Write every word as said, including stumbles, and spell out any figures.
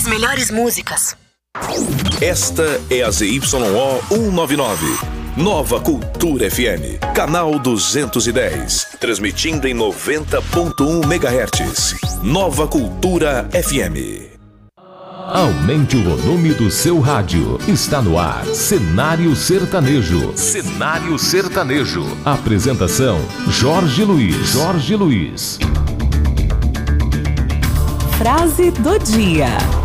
melhores músicas. Esta é a Z Y O cento e noventa e nove. Nova Cultura F M, canal duzentos e dez, transmitindo em noventa ponto um megahertz. Nova Cultura F M. Aumente o volume do seu rádio. Está no ar Cenário Sertanejo. Cenário Sertanejo. Apresentação Jorge Luiz. Jorge Luiz. Frase do dia.